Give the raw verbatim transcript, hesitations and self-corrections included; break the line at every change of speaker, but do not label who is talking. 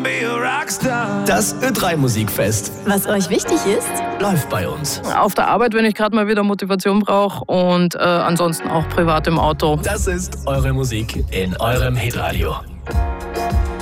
Das Ö drei Musikfest
Was euch wichtig ist?
läuft bei uns.
Auf der Arbeit, wenn ich gerade mal wieder Motivation brauche und äh, ansonsten auch privat im Auto.
Das ist eure Musik in eurem Hitradio.